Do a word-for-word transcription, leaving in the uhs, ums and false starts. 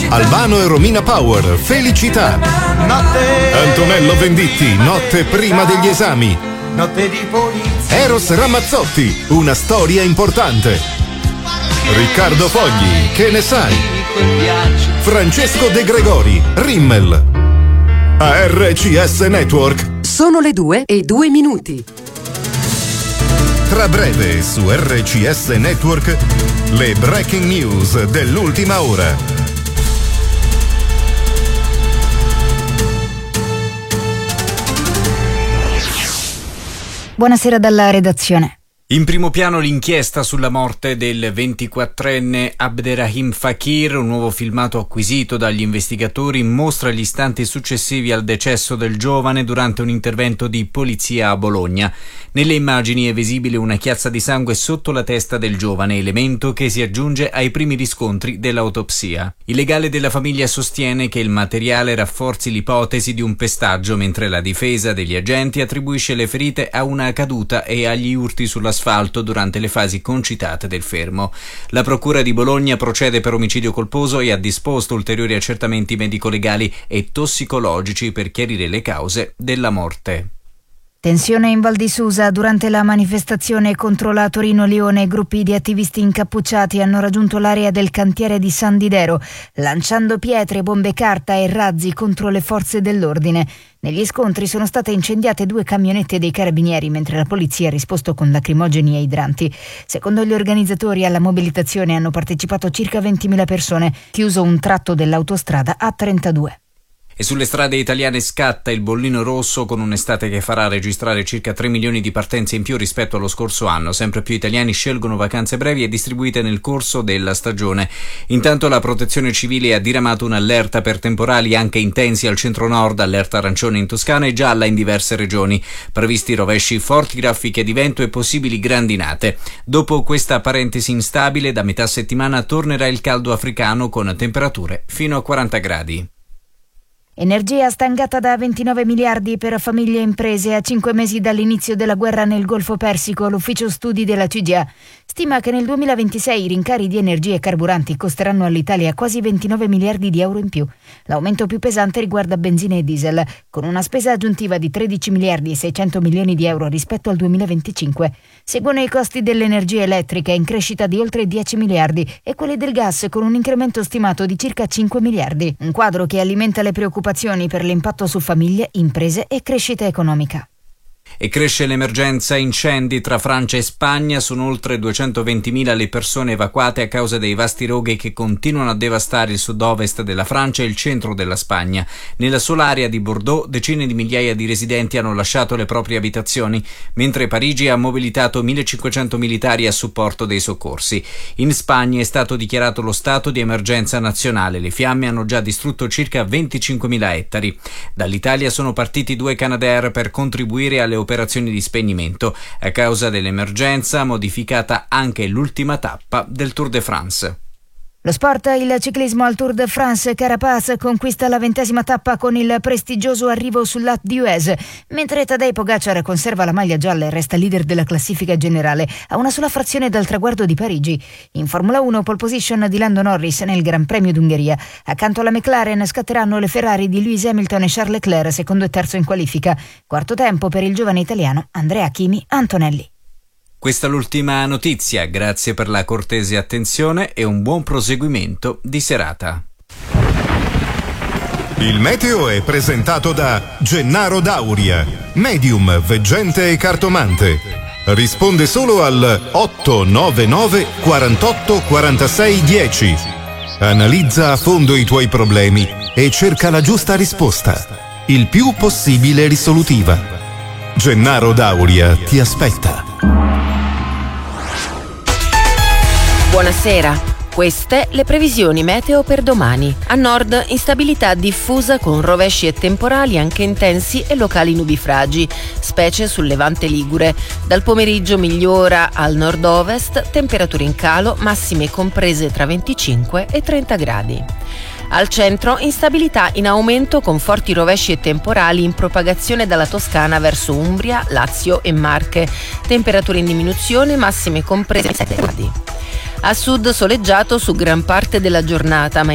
Albano e Romina Power, Felicità. Antonello Venditti, Notte prima degli esami. Notte di polizia. Eros Ramazzotti, Una storia importante. Riccardo Fogli, Che ne sai? Francesco De Gregori, Rimmel. A R C S Network. Sono le due e due minuti. Tra breve su R C S Network le breaking news dell'ultima ora. Buonasera dalla redazione. In primo piano l'inchiesta sulla morte del ventiquattrenne Abderrahim Fakir. Un nuovo filmato acquisito dagli investigatori mostra gli istanti successivi al decesso del giovane durante un intervento di polizia a Bologna. Nelle immagini è visibile una chiazza di sangue sotto la testa del giovane, elemento che si aggiunge ai primi riscontri dell'autopsia. Il legale della famiglia sostiene che il materiale rafforzi l'ipotesi di un pestaggio, mentre la difesa degli agenti attribuisce le ferite a una caduta e agli urti sulla asfalto durante le fasi concitate del fermo. La procura di Bologna procede per omicidio colposo e ha disposto ulteriori accertamenti medico-legali e tossicologici per chiarire le cause della morte. Tensione in Val di Susa. Durante la manifestazione contro la Torino-Lione, gruppi di attivisti incappucciati hanno raggiunto l'area del cantiere di San Didero, lanciando pietre, bombe carta e razzi contro le forze dell'ordine. Negli scontri sono state incendiate due camionette dei carabinieri, mentre la polizia ha risposto con lacrimogeni e idranti. Secondo gli organizzatori, alla mobilitazione hanno partecipato circa ventimila persone, chiuso un tratto dell'autostrada A trentadue. E sulle strade italiane scatta il bollino rosso, con un'estate che farà registrare circa tre milioni di partenze in più rispetto allo scorso anno. Sempre più italiani scelgono vacanze brevi e distribuite nel corso della stagione. Intanto la Protezione Civile ha diramato un'allerta per temporali anche intensi al centro-nord, allerta arancione in Toscana e gialla in diverse regioni. Previsti rovesci, forti raffiche di vento e possibili grandinate. Dopo questa parentesi instabile, da metà settimana tornerà il caldo africano con temperature fino a quaranta gradi. Energia stangata da ventinove miliardi per famiglie e imprese a cinque mesi dall'inizio della guerra nel Golfo Persico. L'ufficio studi della C G A stima che nel duemilaventisei i rincari di energie e carburanti costeranno all'Italia quasi ventinove miliardi di euro in più. L'aumento più pesante riguarda benzina e diesel, con una spesa aggiuntiva di tredici miliardi e seicento milioni di euro rispetto al duemilaventicinque. Seguono i costi dell'energia elettrica in crescita di oltre dieci miliardi e quelli del gas con un incremento stimato di circa cinque miliardi. Un quadro che alimenta le preoccupazioni per l'impatto su famiglie, imprese e crescita economica. E cresce l'emergenza incendi tra Francia e Spagna. Sono oltre duecentoventimila le persone evacuate a causa dei vasti roghi che continuano a devastare il sud-ovest della Francia e il centro della Spagna. Nella sola area di Bordeaux decine di migliaia di residenti hanno lasciato le proprie abitazioni, mentre Parigi ha mobilitato millecinquecento militari a supporto dei soccorsi. In Spagna è stato dichiarato lo stato di emergenza nazionale. Le fiamme hanno già distrutto circa venticinquemila ettari. Dall'Italia sono partiti due Canadair per contribuire alle operazioni di spegnimento. A causa dell'emergenza modificata anche l'ultima tappa del Tour de France. Lo sport, il ciclismo al Tour de France. Carapaz conquista la ventesima tappa con il prestigioso arrivo sull'Alpe d'Huez, mentre Tadej Pogacar conserva la maglia gialla e resta leader della classifica generale a una sola frazione dal traguardo di Parigi. In Formula uno, pole position di Lando Norris nel Gran Premio d'Ungheria. Accanto alla McLaren scatteranno le Ferrari di Lewis Hamilton e Charles Leclerc, secondo e terzo in qualifica. Quarto tempo per il giovane italiano Andrea Chimi Antonelli. Questa è l'ultima notizia, grazie per la cortese attenzione e un buon proseguimento di serata. Il meteo è presentato da Gennaro Dauria, medium, veggente e cartomante. Risponde solo al otto nove nove quarantotto quarantasei dieci. Analizza a fondo i tuoi problemi e cerca la giusta risposta, il più possibile risolutiva. Gennaro Dauria ti aspetta. Buonasera, queste le previsioni meteo per domani. A nord instabilità diffusa con rovesci e temporali anche intensi e locali nubifragi, specie sul levante ligure. Dal pomeriggio migliora al nord-ovest, temperature in calo, massime comprese tra venticinque e trenta gradi. Al centro instabilità in aumento con forti rovesci e temporali in propagazione dalla Toscana verso Umbria, Lazio e Marche. Temperature in diminuzione, massime comprese tra sette gradi. A sud soleggiato su gran parte della giornata, ma